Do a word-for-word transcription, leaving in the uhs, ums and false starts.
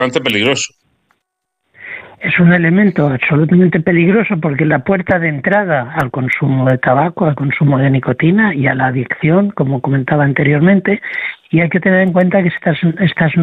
Bastante peligroso. Es un elemento absolutamente peligroso porque es la puerta de entrada al consumo de tabaco, al consumo de nicotina y a la adicción, como comentaba anteriormente, y hay que tener en cuenta que estas, estas